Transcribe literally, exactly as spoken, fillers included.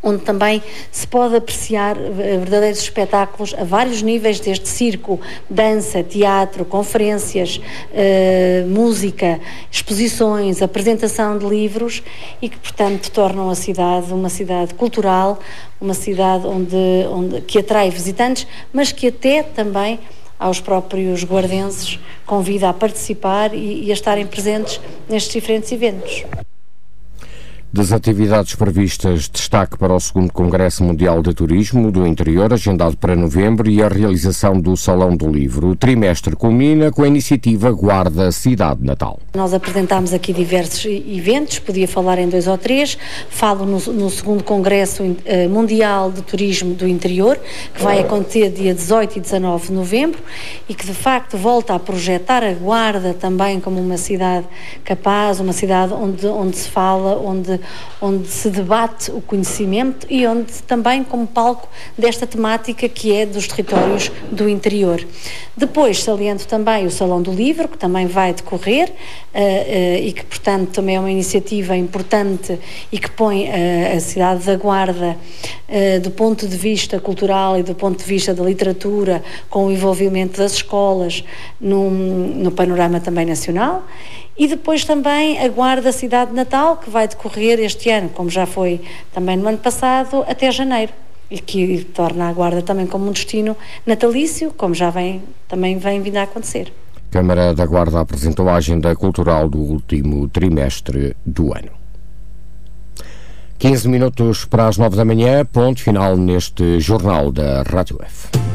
onde também se pode apreciar verdadeiros espetáculos a vários níveis, desde circo, dança, teatro, conferências, eh, música, exposições, apresentação de livros, e que, portanto, tornam a cidade uma cidade cultural, uma cidade onde, onde, que atrai visitantes, mas que até também aos próprios guardenses convida a participar e, e a estarem presentes nestes diferentes eventos. Das atividades previstas, destaque para o segundo Congresso Mundial de Turismo do Interior, agendado para novembro, e a realização do Salão do Livro. O trimestre culmina com a iniciativa Guarda Cidade Natal. Nós apresentámos aqui diversos eventos, podia falar em dois ou três. Falo no, no segundo Congresso Mundial de Turismo do Interior, que vai acontecer dia dezoito e dezanove de novembro, e que de facto volta a projetar a Guarda também como uma cidade capaz, uma cidade onde, onde se fala, onde onde se debate o conhecimento e onde também como palco desta temática que é dos territórios do interior. Depois saliento também o Salão do Livro, que também vai decorrer uh, uh, e que, portanto, também é uma iniciativa importante e que põe uh, a cidade da Guarda uh, do ponto de vista cultural e do ponto de vista da literatura, com o envolvimento das escolas no, no panorama também nacional. E depois também a Guarda Cidade Natal, que vai decorrer este ano, como já foi também no ano passado, até janeiro, e que torna a Guarda também como um destino natalício, como já vem, também vem vindo a acontecer. A Câmara da Guarda apresentou a agenda cultural do último trimestre do ano. quinze minutos para as nove da manhã, ponto final neste Jornal da Rádio F.